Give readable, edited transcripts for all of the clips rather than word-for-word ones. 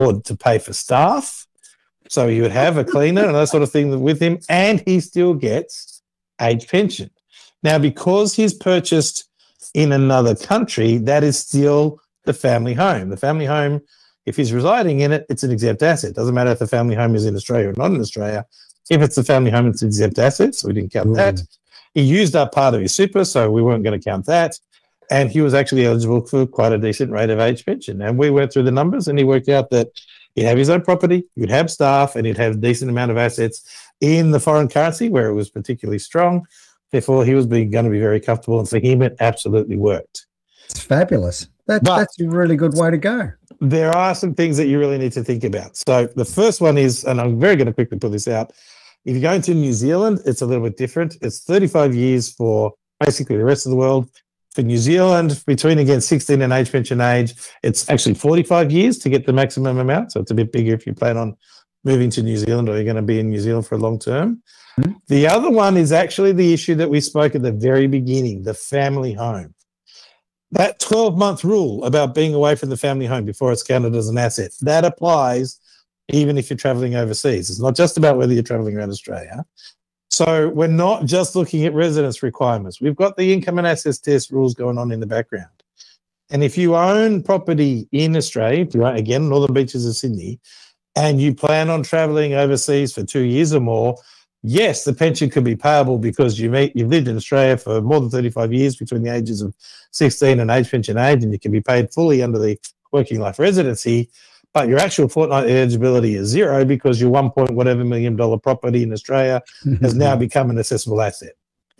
afford to pay for staff. So he would have a cleaner and that sort of thing with him, and he still gets age pension. Now, because he's purchased in another country, that is still the family home. The family home, if he's residing in it, it's an exempt asset. Doesn't matter if the family home is in Australia or not in Australia. If it's the family home, it's an exempt asset, so we didn't count that. He used up part of his super, so we weren't going to count that. And he was actually eligible for quite a decent rate of age pension. And we went through the numbers, and he worked out that he'd have his own property, he'd have staff, and he'd have a decent amount of assets in the foreign currency where it was particularly strong. Therefore, he was going to be very comfortable, and for him, it absolutely worked. It's fabulous. That's a really good way to go. There are some things that you really need to think about. So the first one is, and I'm very going to quickly put this out, if you're going to New Zealand, it's a little bit different. It's 35 years for basically the rest of the world. For New Zealand, between, again, 16 and age pension age, it's actually 45 years to get the maximum amount. So it's a bit bigger if you plan on moving to New Zealand or you're going to be in New Zealand for a long term. Mm-hmm. The other one is actually the issue that we spoke at the very beginning, the family home. That 12-month rule about being away from the family home before it's counted as an asset, that applies even if you're traveling overseas. It's not just about whether you're traveling around Australia. So we're not just looking at residence requirements. We've got the income and assets test rules going on in the background. And if you own property in Australia, if you own, again, Northern Beaches of Sydney, and you plan on traveling overseas for 2 years or more, yes, the pension could be payable because you've lived in Australia for more than 35 years between the ages of 16 and age pension age, and you can be paid fully under the working life residency. But your actual fortnightly eligibility is zero because your $1 million property in Australia has now become an assessable asset.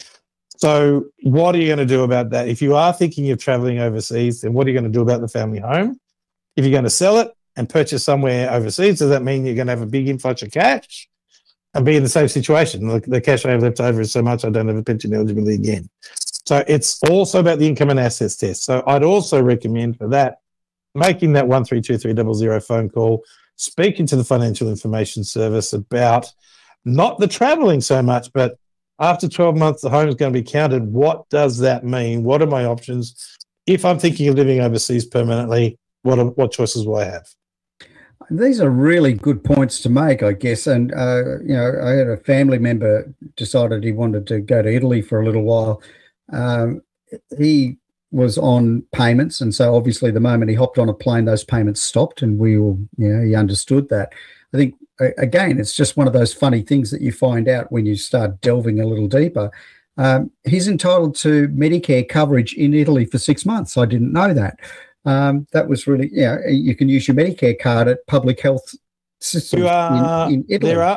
So what are you going to do about that? If you are thinking of traveling overseas, then what are you going to do about the family home? If you're going to sell it and purchase somewhere overseas, does that mean you're going to have a big influx of cash and be in the same situation? The cash I have left over is so much I don't have a pension eligibility again. So it's also about the income and assets test. So I'd also recommend for that, making that 132300 phone call, speaking to the Financial Information Service about not the travelling so much, but after 12 months, the home is going to be counted. What does that mean? What are my options? If I'm thinking of living overseas permanently, what choices will I have? These are really good points to make, I guess. And, I had a family member decided he wanted to go to Italy for a little while. He was on payments, and so obviously the moment he hopped on a plane, those payments stopped, and he understood that. I think, again, it's just one of those funny things that you find out when you start delving a little deeper. He's entitled to Medicare coverage in Italy for 6 months. I didn't know that. That was really, you can use your Medicare card at public health systems in Italy.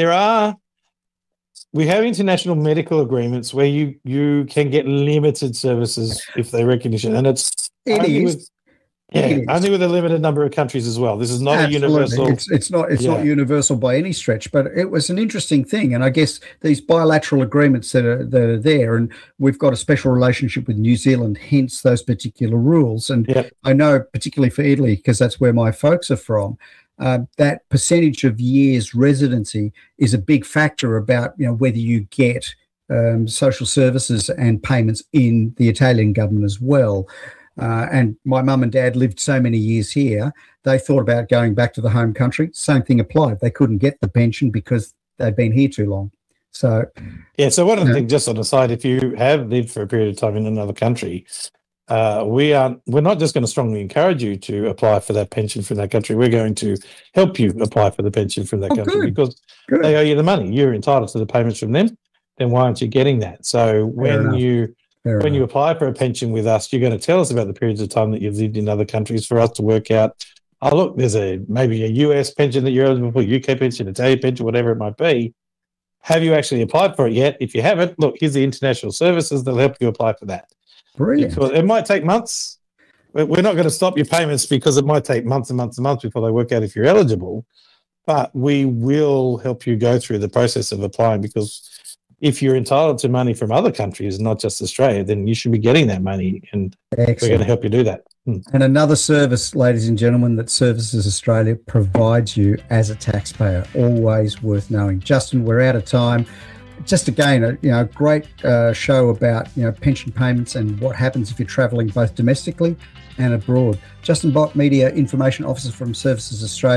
We have international medical agreements where you can get limited services if they recognition, and it's only with a limited number of countries as well. This is not a universal. It's not universal by any stretch, but it was an interesting thing. And I guess these bilateral agreements that are there, and we've got a special relationship with New Zealand, hence those particular rules. And I know particularly for Italy, because that's where my folks are from. That percentage of years residency is a big factor about whether you get social services and payments in the Italian government as well. And my mum and dad lived so many years here, they thought about going back to the home country. Same thing applied. They couldn't get the pension because they'd been here too long. So, so one of the things, just on the side, if you have lived for a period of time in another country, we're not just going to strongly encourage you to apply for that pension from that country. We're going to help you apply for the pension from that country because they owe you the money. You're entitled to the payments from them. Then why aren't you getting that? So when you apply for a pension with us, you're going to tell us about the periods of time that you've lived in other countries for us to work out, look, there's maybe a US pension that you're eligible for, UK pension, Italian pension, whatever it might be. Have you actually applied for it yet? If you haven't, look, here's the international services. They'll help you apply for that. Brilliant. Because it might take months. We're not going to stop your payments because it might take months and months and months before they work out if you're eligible. But we will help you go through the process of applying, because if you're entitled to money from other countries, not just Australia, then you should be getting that money, and we're going to help you do that. And another service, ladies and gentlemen, that Services Australia provides you as a taxpayer, always worth knowing. Justin, we're out of time. Just again, a great show about pension payments and what happens if you're travelling both domestically and abroad. Justin Bott, Media Information Officer from Services Australia.